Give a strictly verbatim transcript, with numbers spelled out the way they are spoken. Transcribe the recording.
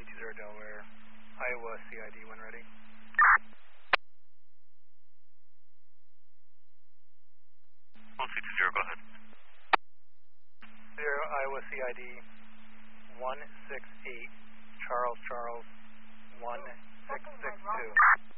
two zero Delaware, Iowa C I D when ready. one six zero, go ahead. Zero Iowa C I D one six eight, Charles Charles one six six two.